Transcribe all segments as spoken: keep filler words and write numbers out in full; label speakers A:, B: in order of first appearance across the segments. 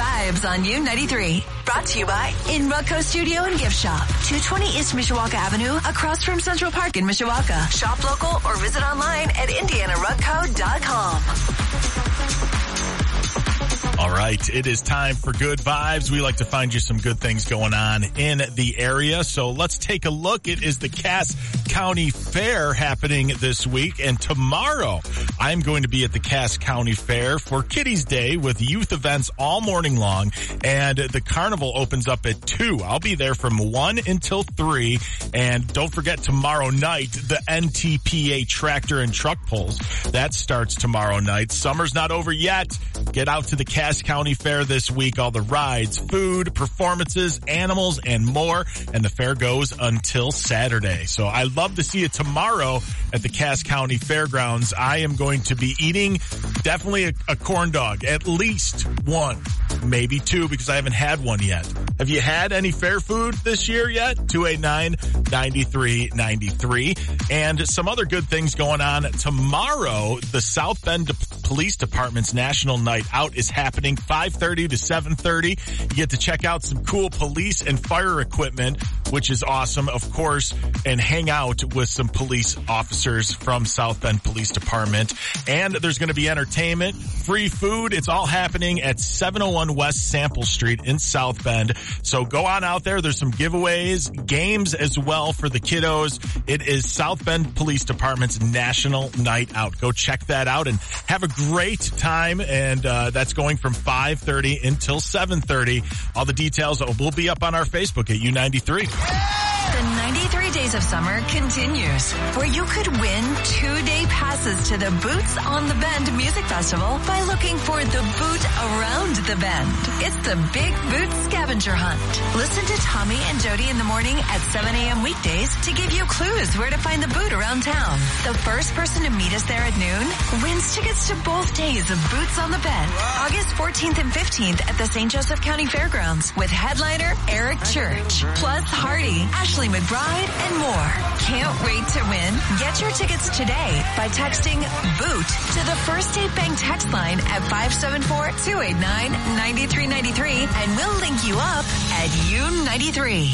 A: Vibes on U ninety-three. Brought to you by In Rutco Studio and Gift Shop. two twenty East Mishawaka Avenue, across from Central Park in Mishawaka. Shop local or visit online at indiana rutco dot com.
B: All right, it is time for Good Vibes. We like to find you some good things going on in the area. So let's take a look. It is the Cass County Fair happening this week. And tomorrow, I'm going to be at the Cass County Fair for Kiddies Day with youth events all morning long. And the carnival opens up at two. I'll be there from one until three. And don't forget tomorrow night, the N T P A tractor and truck pulls. That starts tomorrow night. Summer's not over yet. Get out to the Cass County Fair this week. All the rides, food, performances, animals, and more. And the fair goes until Saturday. So I love to see you tomorrow at the Cass County Fairgrounds. I am going to be eating definitely a, a corn dog, at least one, maybe two, because I haven't had one yet. Have you had any fair food this year yet? two eight nine, nine three nine three. And some other good things going on. Tomorrow, the South Bend Police Department's National Night Out is happening five thirty to seven thirty. You get to check out some cool police and fire equipment, which is awesome, of course, and hang out with some police officers from South Bend Police Department. And there's going to be entertainment, free food. It's all happening at seven oh one West Sample Street in South Bend. So go on out there. There's some giveaways, games as well for the kiddos. It is South Bend Police Department's National Night Out. Go check that out and have a great time. And uh, that's going from five thirty until seven thirty. All the details will be up on our Facebook at U ninety-three.
A: The ninety-three Days of Summer continues, where you could win two-day passes to the Boots on the Bend Music Festival by looking for the boot around the bend. It's the Big Boot Scavenger Hunt. Listen to Tommy and Jody in the morning at seven a.m. weekdays to give you clues where to find the boot around town. The first person to meet us there at noon wins tickets to both days of Boots on the Bend, August fourteenth and fifteenth at the Saint Joseph County Fairgrounds with headliner Eric Church, plus Hardy, Ashley McBride, and more. Can't wait to win? Get your tickets today by texting BOOT to the First State Bank text line at five seven four, two eight nine, nine three nine three, and we'll link you up at U ninety-three.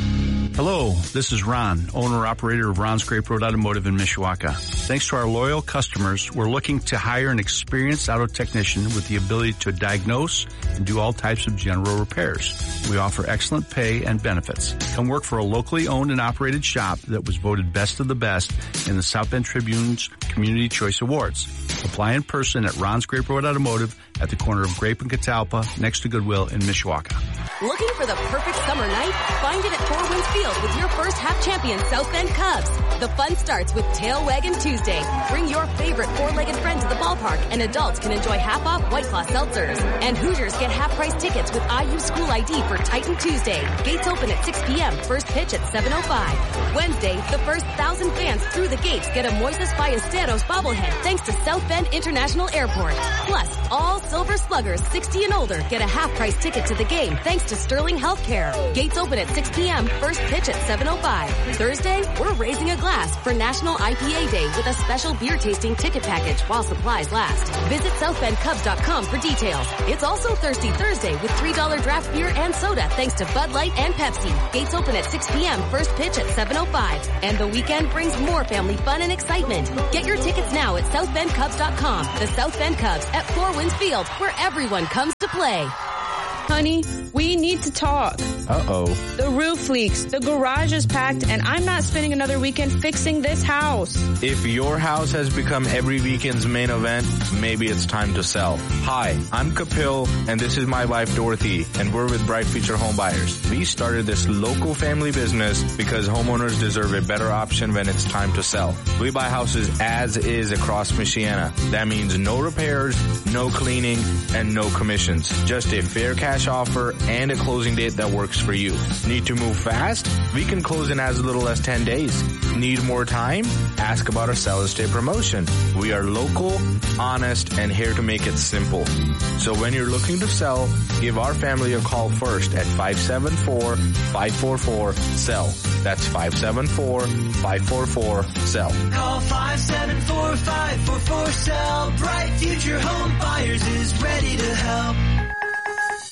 C: Hello, this is Ron, owner-operator of Ron's Grape Road Automotive in Mishawaka. Thanks to our loyal customers, we're looking to hire an experienced auto technician with the ability to diagnose and do all types of general repairs. We offer excellent pay and benefits. Come work for a locally owned and operated shop that was voted best of the best in the South Bend Tribune's Community Choice Awards. Apply in person at Ron's Grape Road Automotive at the corner of Grape and Catalpa next to Goodwill in Mishawaka.
D: Looking for the perfect summer night? Find it at Four Winds Field with your first half champion South Bend Cubs. The fun starts with Tail Wagon Tuesday. Bring your favorite four-legged friend to the ballpark, and adults can enjoy half-off White Claw seltzers. And Hoosiers get half-price tickets with I U School I D for Titan Tuesday. Gates open at six p.m. First pitch at seven oh five. Wednesday, the first thousand fans through the gates get a Moises Ballesteros bobblehead thanks to South Bend International Airport. Plus, all Silver Sluggers sixty and older get a half-price ticket to the game thanks to Sterling Healthcare. Gates open at six p.m. First pitch at seven oh five. Thursday, we're raising a glass for National I P A Day with a special beer tasting ticket package while supplies last. Visit south bend cubs dot com for details. It's also Thirsty Thursday with three dollar draft beer and soda thanks to Bud Light and Pepsi. Gates open at six p.m. First pitch at seven oh five. And the weekend brings more family fun and excitement. Get your tickets now at south bend cubs dot com. The South Bend Cubs at Four Winds Field, where everyone comes to play.
E: Honey, we need to talk.
F: Uh-oh.
E: The roof leaks, the garage is packed, and I'm not spending another weekend fixing this house.
F: If your house has become every weekend's main event, maybe it's time to sell. Hi, I'm Kapil, and this is my wife Dorothy, and we're with Bright Future Home Buyers. We started this local family business because homeowners deserve a better option when it's time to sell. We buy houses as is across Michiana. That means no repairs, no cleaning, and no commissions. Just a fair cash offer and a closing date that works for you. Need to move fast? We can close in as little as ten days. Need more time? Ask about our Sellers Day promotion. We are local, honest, and here to make it simple. So when you're looking to sell, give our family a call first at five seven four, five four four, S E L L. That's five seven four, five four four, S E L L.
G: Call five seven four, five four four, S E L L. Bright Future Home Buyers is ready to help.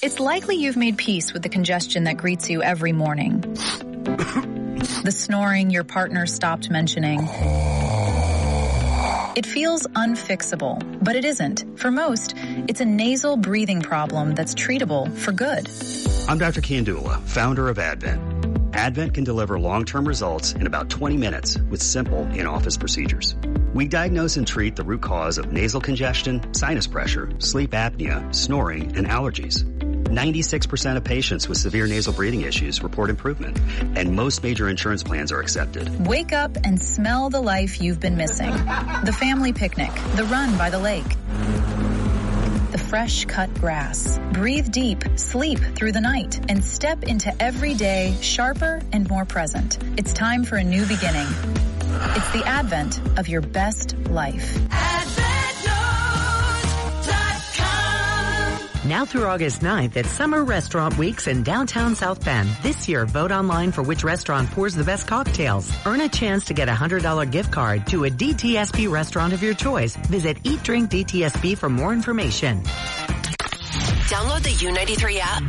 H: It's likely you've made peace with the congestion that greets you every morning. The snoring your partner stopped mentioning. It feels unfixable, but it isn't. For most, it's a nasal breathing problem that's treatable for good.
I: I'm Doctor Kandula, founder of Advent. Advent can deliver long-term results in about twenty minutes with simple in-office procedures. We diagnose and treat the root cause of nasal congestion, sinus pressure, sleep apnea, snoring, and allergies. ninety-six percent of patients with severe nasal breathing issues report improvement, and most major insurance plans are accepted.
H: Wake up and smell the life you've been missing. The family picnic, the run by the lake, the fresh cut grass. Breathe deep, sleep through the night, and step into every day sharper and more present. It's time for a new beginning. It's the advent of your best life.
J: Now through August ninth at Summer Restaurant Weeks in downtown South Bend. This year, vote online for which restaurant pours the best cocktails. Earn a chance to get a one hundred dollars gift card to a D T S P restaurant of your choice. Visit Eat Drink D T S P for more information.
A: Download the U ninety-three app